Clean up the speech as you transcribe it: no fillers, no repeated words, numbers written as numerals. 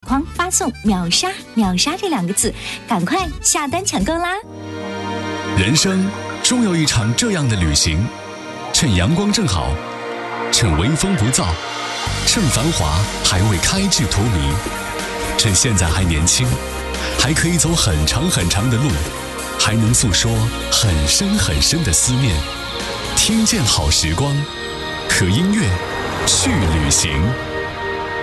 框发送秒杀秒杀这2个字，赶快下单抢购啦！ 人生终有一场这样的旅行，趁阳光正好，趁微风不燥，趁繁华还未开至荼蘼，趁现在还年轻，还可以走很长很长的路，还能诉说很深很深的思念。听见好时光，和音乐去旅行。